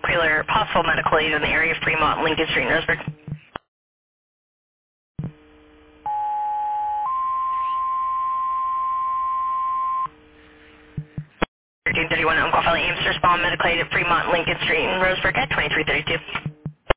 Preler, possible medical aid in the area of Fremont, Lincoln Street, and Roseburg. 1331 Umpqua Valley aims to respond medical aid at Fremont, Lincoln Street, and Roseburg at 2332.